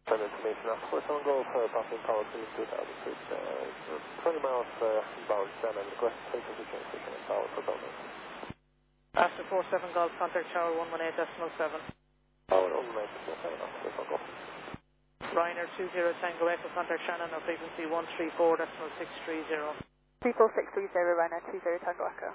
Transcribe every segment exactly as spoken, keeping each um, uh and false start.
Send information up. four seven Golf, uh, passing power to two thousand feet, uh, twenty miles uh, bound, stand and request take position station and power for download. After four seven Golf, contact tower one one eight decimal seven. Power one one eight decimal seven, after four seven Golf. Ryanair two zero Tango Echo, contact Shannon, or frequency one three four decimal six three zero. three four six three zero, Ryanair two zero Tango Echo.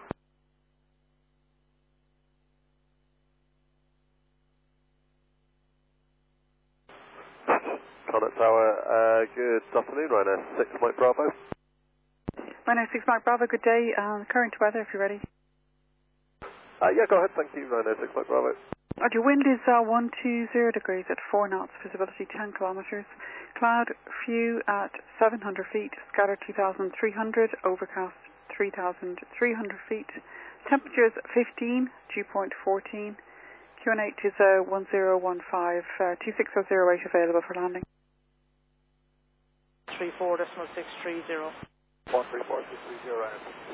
Contact tower, uh, good afternoon, Ryanair six Mike Bravo. Ryanair six Mike Bravo, good day. Um, current weather, if you're ready. Uh, yeah, go ahead, thank you, Ryanair six Mike Bravo. Uh, your wind is uh, one two zero degrees at four knots, visibility ten kilometers. Cloud few at seven hundred feet, scatter two thousand three hundred, overcast three thousand three hundred feet. Temperatures fifteen, dew point fourteen. Q N H is uh, one zero one five, uh, two six zero eight available for landing. three four decimal six three zero. one three four six three zero.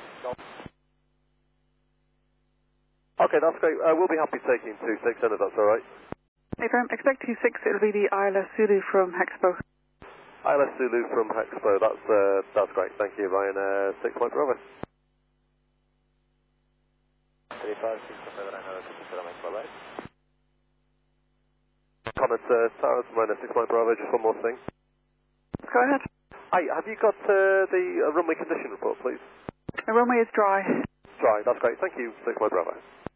Okay, that's great. Uh, we'll be happy taking two six in if that's alright. If I expect two six, it'll be the I L S Zulu from Hexpo. I L S Zulu from Hexpo, that's uh, that's great. Thank you, Ryan. Uh, six Mike Bravo. thirty-five, six seven, nine, Mike Bravo. Comment, uh, Towers, Ryan, six Mike Bravo, just one more thing. Go ahead. Hi, have you got uh, the uh, runway condition report, please? The runway is dry. Dry, that's great. Thank you, six Mike Bravo.